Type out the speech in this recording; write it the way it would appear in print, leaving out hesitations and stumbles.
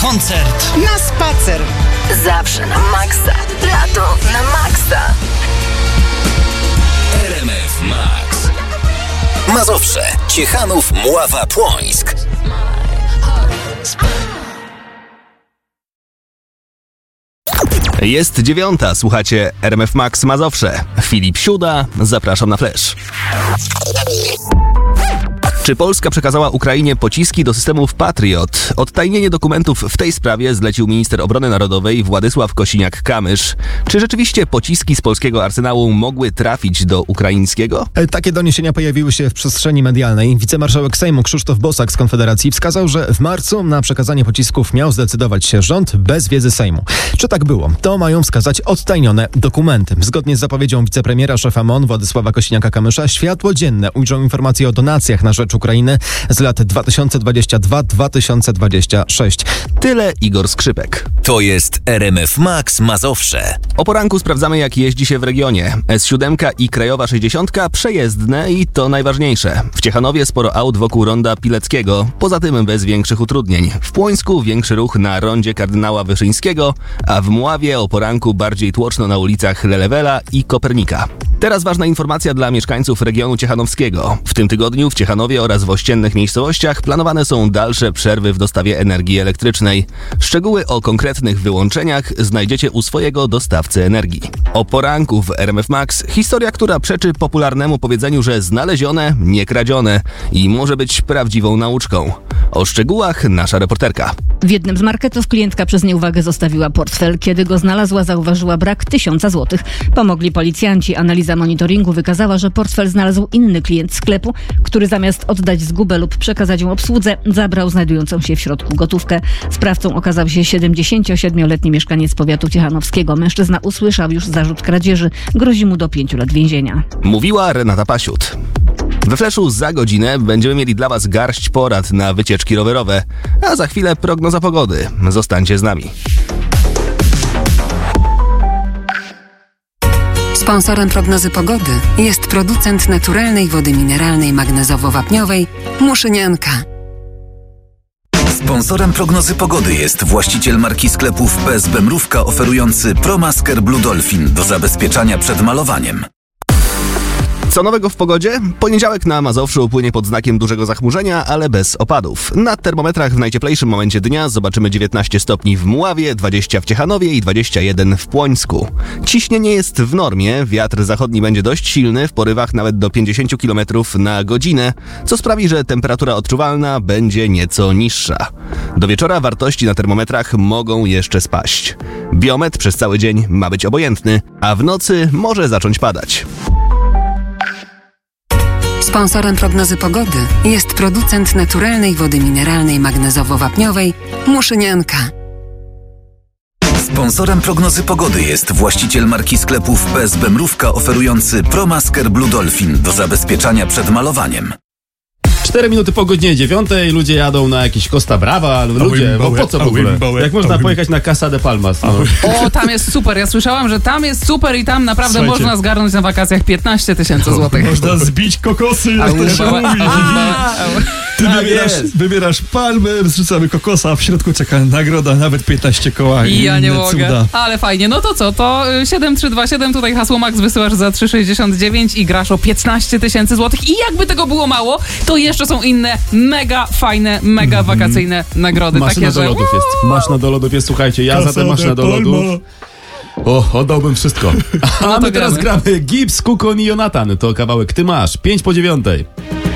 koncert, na spacer. Zawsze na maksa. Lato na maksa. RMF Max. Mazowsze, Ciechanów, Mława, Płońsk. Jest 9:00, słuchacie RMF Max Mazowsze. Filip Siuda, zapraszam na Flash. Czy Polska przekazała Ukrainie pociski do systemów Patriot? Odtajnienie dokumentów w tej sprawie zlecił minister obrony narodowej Władysław Kosiniak-Kamysz. Czy rzeczywiście pociski z polskiego arsenału mogły trafić do ukraińskiego? Takie doniesienia pojawiły się w przestrzeni medialnej. Wicemarszałek Sejmu Krzysztof Bosak z Konfederacji wskazał, że w marcu na przekazanie pocisków miał zdecydować się rząd bez wiedzy Sejmu. Czy tak było? To mają wskazać odtajnione dokumenty. Zgodnie z zapowiedzią wicepremiera szefa MON Władysława Kosiniaka-Kamysza światło dzienne ujrzą informacje o donacjach na rzecz Ukrainy z lat 2022-2026. Tyle Igor Skrzypek. To jest RMF Max Mazowsze. O poranku sprawdzamy, jak jeździ się w regionie. S7 i Krajowa 60 przejezdne i to najważniejsze. W Ciechanowie sporo aut wokół ronda Pileckiego, poza tym bez większych utrudnień. W Płońsku większy ruch na rondzie Kardynała Wyszyńskiego, a w Mławie o poranku bardziej tłoczno na ulicach Lelewela i Kopernika. Teraz ważna informacja dla mieszkańców regionu ciechanowskiego. W tym tygodniu w Ciechanowie oraz w ościennych miejscowościach planowane są dalsze przerwy w dostawie energii elektrycznej. Szczegóły o konkretnych wyłączeniach znajdziecie u swojego dostawcy energii. O poranku w RMF Max historia, która przeczy popularnemu powiedzeniu, że znalezione, nie kradzione i może być prawdziwą nauczką. O szczegółach nasza reporterka. W jednym z marketów klientka przez nieuwagę zostawiła portfel. Kiedy go znalazła, zauważyła brak 1000 złotych. Pomogli policjanci. Analiza monitoringu wykazała, że portfel znalazł inny klient sklepu, który zamiast oddać zgubę lub przekazać ją obsłudze, zabrał znajdującą się w środku gotówkę. Sprawcą okazał się 77-letni mieszkaniec powiatu ciechanowskiego. Mężczyzna usłyszał już zarzut kradzieży. Grozi mu do 5 lat więzienia. Mówiła Renata Pasiut. We Flashu za godzinę będziemy mieli dla Was garść porad na wycieczki rowerowe, a za chwilę prognoza pogody. Zostańcie z nami. Sponsorem prognozy pogody jest producent naturalnej wody mineralnej magnezowo-wapniowej Muszynianka. Sponsorem prognozy pogody jest właściciel marki sklepów PSB Mrówka oferujący ProMasker Blue Dolphin do zabezpieczania przed malowaniem. Co nowego w pogodzie? Poniedziałek na Mazowszu upłynie pod znakiem dużego zachmurzenia, ale bez opadów. Na termometrach w najcieplejszym momencie dnia zobaczymy 19 stopni w Mławie, 20 w Ciechanowie i 21 w Płońsku. Ciśnienie jest w normie, wiatr zachodni będzie dość silny, w porywach nawet do 50 km na godzinę, co sprawi, że temperatura odczuwalna będzie nieco niższa. Do wieczora wartości na termometrach mogą jeszcze spaść. Biometr przez cały dzień ma być obojętny, a w nocy może zacząć padać. Sponsorem prognozy pogody jest producent naturalnej wody mineralnej magnezowo-wapniowej Muszynianka. Sponsorem prognozy pogody jest właściciel marki sklepów PSB Mrówka oferujący ProMasker Blue Dolphin do zabezpieczania przed malowaniem. 4 minuty po godzinie 9, ludzie jadą na jakiś Costa Brava, ludzie, bo po co w ogóle? Jak można pojechać na Casa de Palmas? No. O, tam jest super, ja słyszałam, że tam jest super i tam naprawdę można zgarnąć na wakacjach 15 000 złotych. Można zbić kokosy, jak to się mówi. Ty wybierasz palmę, zrzucamy kokosa, a w środku czeka nagroda, nawet 15 koła. I ja nie mogę, ale fajnie. No to co, to 7327, tutaj hasło Max wysyłasz za 3,69 i grasz o 15 000 złotych. I jakby tego było mało, to jeszcze są inne mega fajne, mega wakacyjne nagrody. Maszyna do lodów jest. Maszyna do lodów jest, słuchajcie, ja za tę maszynę do lodów. Oddałbym wszystko. A my teraz gramy Gibbs, Kukon i Jonathan. To kawałek Ty masz, 5 po 9.